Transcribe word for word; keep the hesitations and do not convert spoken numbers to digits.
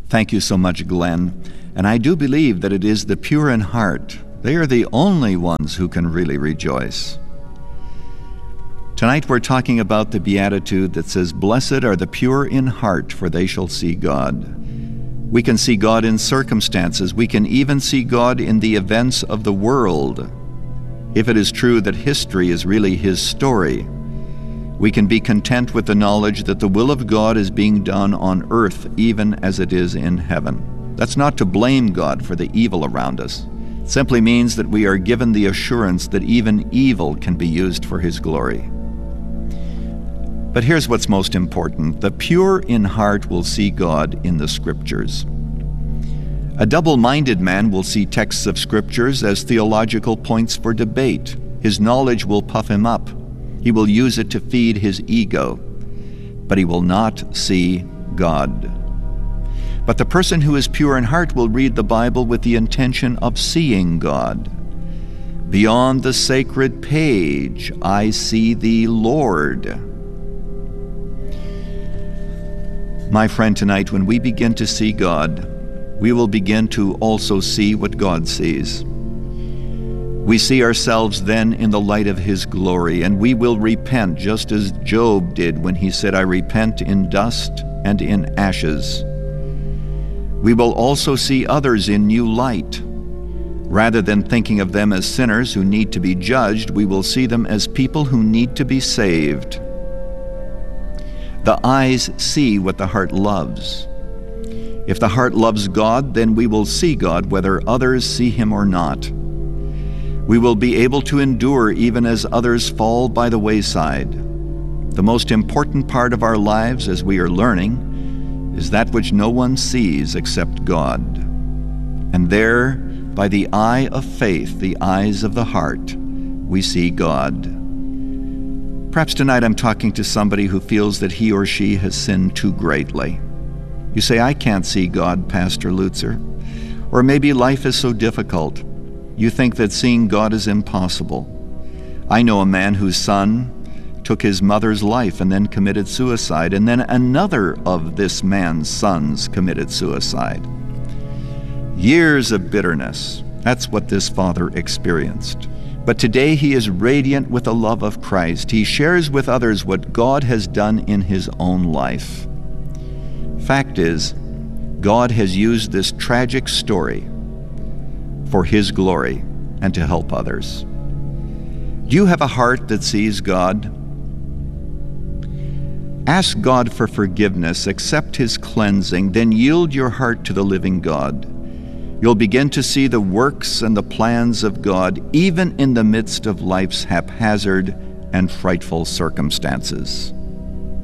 Thank you so much, Glenn. And I do believe that it is the pure in heart. They are the only ones who can really rejoice. Tonight we're talking about the beatitude that says, "Blessed are the pure in heart, for they shall see God." We can see God in circumstances. We can even see God in the events of the world. If it is true that history is really His story, we can be content with the knowledge that the will of God is being done on earth even as it is in heaven. That's not to blame God for the evil around us. It simply means that we are given the assurance that even evil can be used for His glory. But here's what's most important. The pure in heart will see God in the Scriptures. A double-minded man will see texts of Scriptures as theological points for debate. His knowledge will puff him up. He will use it to feed his ego, but he will not see God. But the person who is pure in heart will read the Bible with the intention of seeing God. Beyond the sacred page, I see thee, Lord. My friend, tonight, when we begin to see God, we will begin to also see what God sees. We see ourselves then in the light of His glory, and we will repent just as Job did when he said, "I repent in dust and in ashes." We will also see others in new light. Rather than thinking of them as sinners who need to be judged, we will see them as people who need to be saved. The eyes see what the heart loves. If the heart loves God, then we will see God whether others see Him or not. We will be able to endure even as others fall by the wayside. The most important part of our lives, as we are learning, is that which no one sees except God. And there, by the eye of faith, the eyes of the heart, we see God. Perhaps tonight I'm talking to somebody who feels that he or she has sinned too greatly. You say, "I can't see God, Pastor Lutzer." Or maybe life is so difficult. You think that seeing God is impossible. I know a man whose son took his mother's life and then committed suicide, and then another of this man's sons committed suicide. Years of bitterness. That's what this father experienced. But today he is radiant with the love of Christ. He shares with others what God has done in his own life. Fact is, God has used this tragic story for His glory and to help others. Do you have a heart that sees God? Ask God for forgiveness, accept His cleansing, then yield your heart to the living God. You'll begin to see the works and the plans of God even in the midst of life's haphazard and frightful circumstances.